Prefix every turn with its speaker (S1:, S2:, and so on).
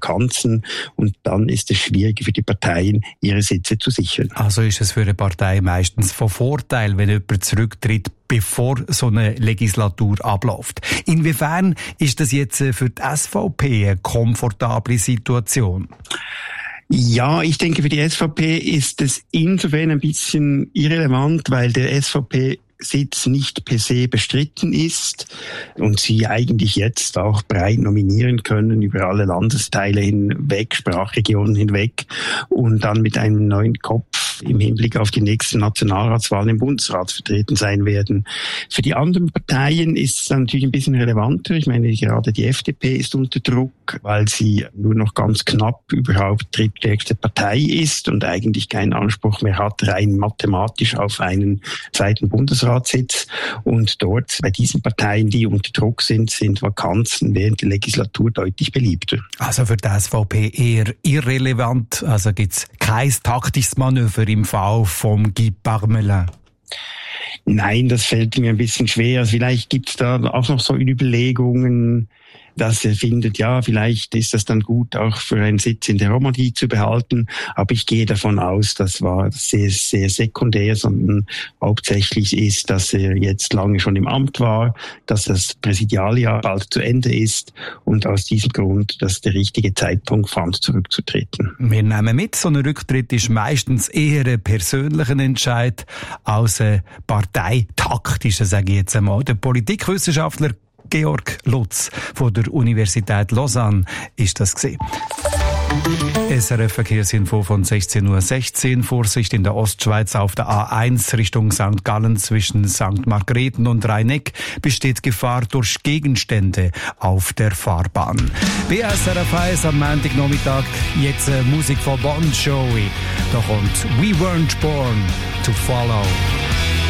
S1: Vakanzen und dann ist es schwierig für die Parteien, ihre Sitze zu sichern.
S2: Also ist es für eine Partei meistens von Vorteil, wenn jemand zurücktritt, bevor so eine Legislatur abläuft. Inwiefern ist das jetzt für die SVP eine komfortable Situation?
S1: Ja, ich denke, für die SVP ist es insofern ein bisschen irrelevant, weil der SVP-Sitz nicht per se bestritten ist und sie eigentlich jetzt auch breit nominieren können über alle Landesteile hinweg, Sprachregionen hinweg und dann mit einem neuen Kopf im Hinblick auf die nächsten Nationalratswahlen im Bundesrat vertreten sein werden. Für die anderen Parteien ist es natürlich ein bisschen relevanter. Ich meine, gerade die FDP ist unter Druck, weil sie nur noch ganz knapp überhaupt drittstärkste Partei ist und eigentlich keinen Anspruch mehr hat, rein mathematisch auf einen zweiten Bundesratssitz. Und dort, bei diesen Parteien, die unter Druck sind Vakanzen während der Legislatur deutlich beliebter.
S2: Also für die SVP eher irrelevant, also gibt es kein taktisches Manöver im Fall vom Guy Parmelin?
S1: Nein, das fällt mir ein bisschen schwer. Also vielleicht gibt es da auch noch so Überlegungen, dass er findet, ja, vielleicht ist das dann gut, auch für einen Sitz in der Romandie zu behalten. Aber ich gehe davon aus, das war sehr, sehr sekundär, sondern hauptsächlich ist, dass er jetzt lange schon im Amt war, dass das Präsidialjahr bald zu Ende ist und aus diesem Grund, dass der richtige Zeitpunkt fand, zurückzutreten.
S2: Wir nehmen mit, so ein Rücktritt ist meistens eher ein persönlicher Entscheid als ein parteitaktischer, sage ich jetzt einmal. Der Politikwissenschaftler Georg Lutz von der Universität Lausanne ist das gewesen. SRF Verkehrsinfo von 16:16 Uhr. Vorsicht in der Ostschweiz auf der A1 Richtung St. Gallen zwischen St. Margrethen und Rhein-Neck besteht Gefahr durch Gegenstände auf der Fahrbahn. BSRF 1 am Montagnachmittag. Jetzt Musik von Bon Jovi. Da kommt We Weren't Born to Follow.